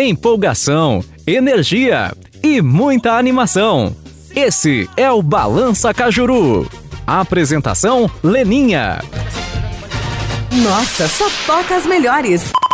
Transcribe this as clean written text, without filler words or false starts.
empolgação, energia e muita animação. Esse é o Balança Cajuru. Apresentação, Leninha. Nossa, só toca as melhores.